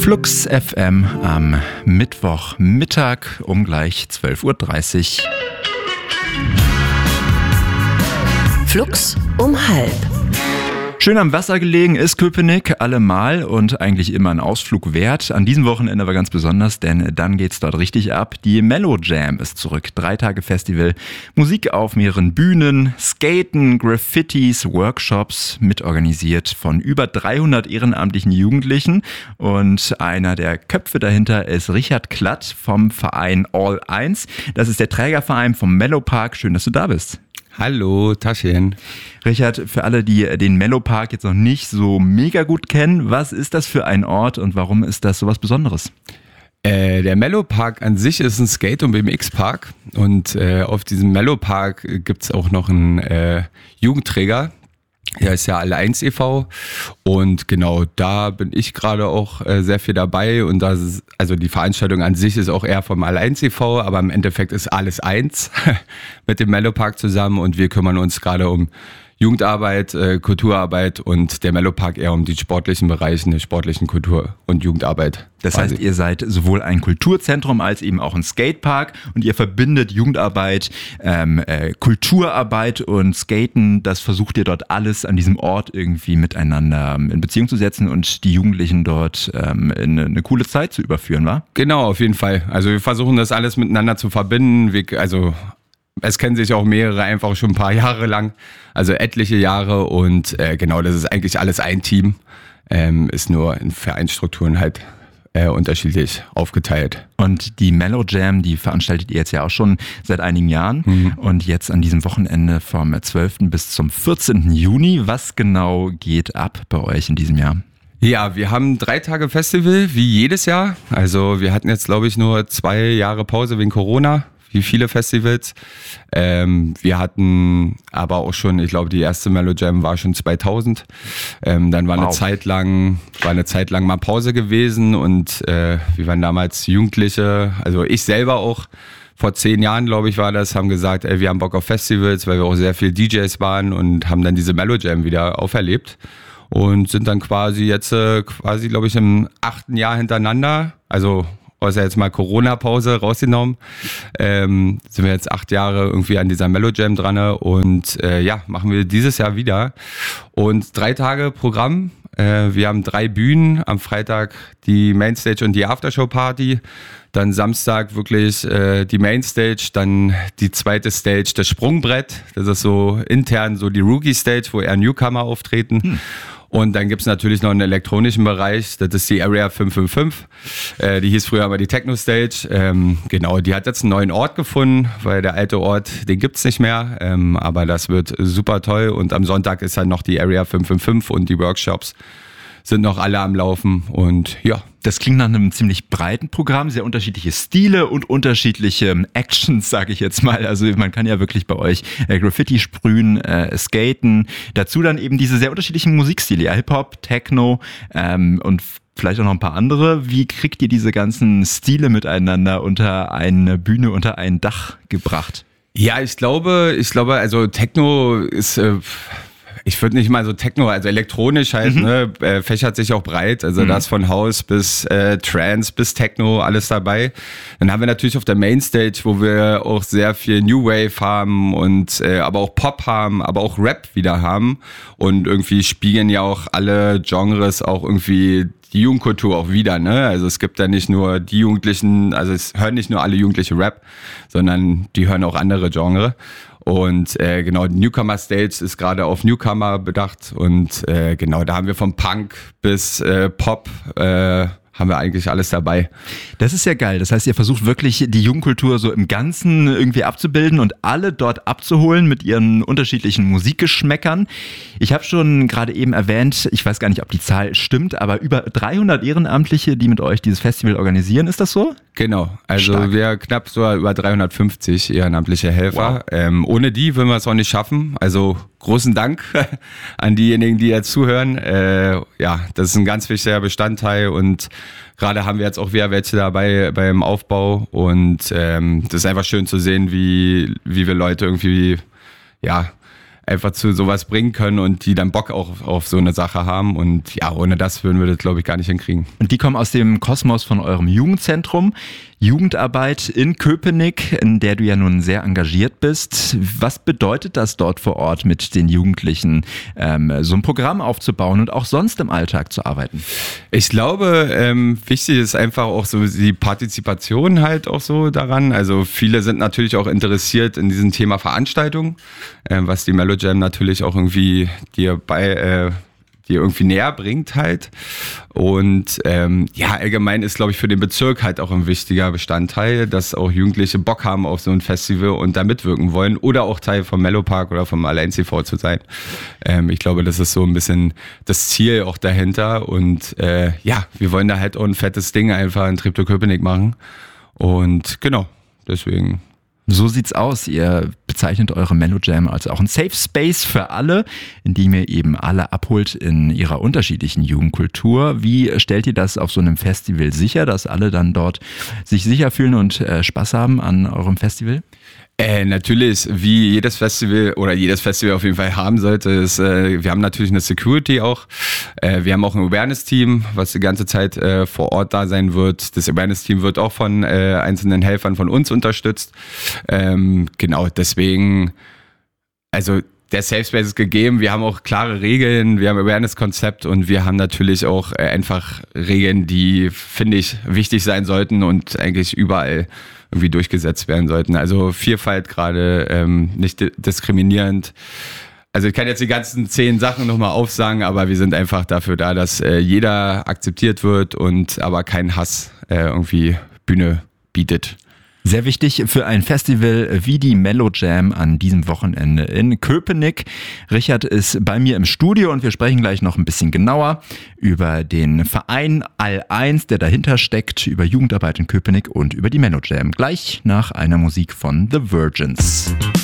Flux FM am Mittwochmittag um gleich 12.30 Uhr. Flux um halb. Schön am Wasser gelegen ist Köpenick allemal und eigentlich immer ein Ausflug wert. An diesem Wochenende aber ganz besonders, denn dann geht's dort richtig ab. Die Mellow Jam ist zurück. 3 Tage Festival, Musik auf mehreren Bühnen, Skaten, Graffitis, Workshops, mitorganisiert von über 300 ehrenamtlichen Jugendlichen. Und einer der Köpfe dahinter ist Richard Klatt vom Verein All 1. Das ist der Trägerverein vom Mellow Park. Schön, dass du da bist. Hallo, Taschen. Richard, für alle, die den Mellow Park jetzt noch nicht so mega gut kennen, was ist das für ein Ort und warum ist das so was Besonderes? Der Mellow Park an sich ist ein Skate- und BMX-Park und auf diesem Mellow Park gibt's auch noch einen Jugendträger. Der ist ja All1 e.V. und genau da bin ich gerade auch sehr viel dabei und das ist, also die Veranstaltung an sich ist auch eher vom All1 e.V., aber im Endeffekt ist alles eins mit dem Mellow Park zusammen und wir kümmern uns gerade um Jugendarbeit, Kulturarbeit und der Mellow Park eher um die sportlichen Bereiche, der sportlichen Kultur- und Jugendarbeit. Das heißt, ihr seid sowohl ein Kulturzentrum als eben auch ein Skatepark und ihr verbindet Jugendarbeit, Kulturarbeit und Skaten. Das versucht ihr dort alles an diesem Ort irgendwie miteinander in Beziehung zu setzen und die Jugendlichen dort in eine coole Zeit zu überführen, wa? Genau, auf jeden Fall. Also wir versuchen das alles miteinander zu verbinden. Es kennen sich auch mehrere einfach schon ein paar Jahre lang, also etliche Jahre und genau, das ist eigentlich alles ein Team, ist nur in Vereinsstrukturen halt unterschiedlich aufgeteilt. Und die Mellow Jam, die veranstaltet ihr jetzt ja auch schon seit einigen Jahren und jetzt an diesem Wochenende vom 12. bis zum 14. Juni. Was genau geht ab bei euch in diesem Jahr? Ja, wir haben 3 Tage Festival, wie jedes Jahr. Also wir hatten jetzt, glaube ich, nur 2 Jahre Pause wegen Corona. Wie viele Festivals. Wir hatten aber auch schon, ich glaube, die erste Mellow Jam war schon 2000. Dann war eine Zeit lang mal Pause gewesen und wir waren damals Jugendliche, also ich selber auch, vor 10 Jahren, glaube ich, war das, haben gesagt, wir haben Bock auf Festivals, weil wir auch sehr viel DJs waren und haben dann diese Mellow Jam wieder auferlebt und sind dann quasi, glaube ich, im 8. Jahr hintereinander, also außer jetzt mal Corona-Pause rausgenommen, sind wir jetzt 8 Jahre irgendwie an dieser Mellow Jam dran und machen wir dieses Jahr wieder. Und 3 Tage Programm, wir haben 3 Bühnen, am Freitag die Mainstage und die Aftershow-Party, dann Samstag wirklich die Mainstage, dann die zweite Stage, das Sprungbrett, das ist so intern so die Rookie-Stage, wo eher Newcomer auftreten. Und dann gibt's natürlich noch einen elektronischen Bereich, das ist die Area 555, die hieß früher aber die Techno Stage. Genau, die hat jetzt einen neuen Ort gefunden, weil der alte Ort, den gibt's nicht mehr, aber das wird super toll und am Sonntag ist dann noch die Area 555 und die Workshops sind noch alle am Laufen und ja. Das klingt nach einem ziemlich breiten Programm, sehr unterschiedliche Stile und unterschiedliche Actions, sage ich jetzt mal. Also man kann ja wirklich bei euch Graffiti sprühen, skaten, dazu dann eben diese sehr unterschiedlichen Musikstile, ja, Hip-Hop, Techno und vielleicht auch noch ein paar andere. Wie kriegt ihr diese ganzen Stile miteinander unter eine Bühne, unter ein Dach gebracht? Ja, ich glaube, also Techno ist... Ich würde nicht mal so Techno, also elektronisch halt, fächert sich auch breit. Also das von House bis Trance bis Techno, alles dabei. Dann haben wir natürlich auf der Mainstage, wo wir auch sehr viel New Wave haben und aber auch Pop haben, aber auch Rap wieder haben. Und irgendwie spiegeln ja auch alle Genres auch irgendwie die Jugendkultur auch wieder, ne? Also es gibt da nicht nur die Jugendlichen, also es hören nicht nur alle Jugendliche Rap, sondern die hören auch andere Genre. Und genau, die Newcomer Stage ist gerade auf Newcomer bedacht und genau, da haben wir vom Punk bis Pop haben wir eigentlich alles dabei. Das ist ja geil. Das heißt, ihr versucht wirklich die Jugendkultur so im Ganzen irgendwie abzubilden und alle dort abzuholen mit ihren unterschiedlichen Musikgeschmäckern. Ich habe schon gerade eben erwähnt, ich weiß gar nicht, ob die Zahl stimmt, aber über 300 Ehrenamtliche, die mit euch dieses Festival organisieren. Ist das so? Genau. Also stark. Wir knapp so über 350 ehrenamtliche Helfer. Wow. Ohne die würden wir es auch nicht schaffen. Also großen Dank an diejenigen, die jetzt zuhören. Das ist ein ganz wichtiger Bestandteil und gerade haben wir jetzt auch wieder welche dabei beim Aufbau und das ist einfach schön zu sehen, wie wir Leute irgendwie einfach zu sowas bringen können und die dann Bock auch auf so eine Sache haben. Und ja, ohne das würden wir das, glaube ich, gar nicht hinkriegen. Und die kommen aus dem Kosmos von eurem Jugendzentrum. Jugendarbeit in Köpenick, in der du ja nun sehr engagiert bist. Was bedeutet das dort vor Ort mit den Jugendlichen, so ein Programm aufzubauen und auch sonst im Alltag zu arbeiten? Ich glaube, wichtig ist einfach auch so die Partizipation halt auch so daran. Also viele sind natürlich auch interessiert in diesem Thema Veranstaltung, was die Mellow Jam natürlich auch irgendwie dir irgendwie näher bringt halt. Und allgemein ist, glaube ich, für den Bezirk halt auch ein wichtiger Bestandteil, dass auch Jugendliche Bock haben auf so ein Festival und da mitwirken wollen oder auch Teil vom Mellow Park oder vom Allein TV zu sein. Ich glaube, das ist so ein bisschen das Ziel auch dahinter. Und wir wollen da halt auch ein fettes Ding einfach in Treptow-Köpenick machen. Und genau, deswegen. So sieht's aus. Ihr bezeichnet eure Mellow Jam als auch ein Safe Space für alle, in dem ihr eben alle abholt in ihrer unterschiedlichen Jugendkultur. Wie stellt ihr das auf so einem Festival sicher, dass alle dann dort sich sicher fühlen und Spaß haben an eurem Festival? Natürlich, wie jedes Festival auf jeden Fall haben sollte, wir haben natürlich eine Security auch. Wir haben auch ein Awareness-Team, was die ganze Zeit vor Ort da sein wird. Das Awareness-Team wird auch von einzelnen Helfern von uns unterstützt. Genau, deswegen, also der Safe Space ist gegeben. Wir haben auch klare Regeln, wir haben Awareness-Konzept und wir haben natürlich auch einfach Regeln, die, finde ich, wichtig sein sollten und eigentlich überall irgendwie durchgesetzt werden sollten. Also Vielfalt gerade, nicht diskriminierend. Also ich kann jetzt die ganzen 10 Sachen nochmal aufsagen, aber wir sind einfach dafür da, dass jeder akzeptiert wird und aber kein Hass irgendwie Bühne bietet. Sehr wichtig für ein Festival wie die Mellow Jam an diesem Wochenende in Köpenick. Richard ist bei mir im Studio und wir sprechen gleich noch ein bisschen genauer über den Verein All1, der dahinter steckt, über Jugendarbeit in Köpenick und über die Mellow Jam. Gleich nach einer Musik von The Virgins.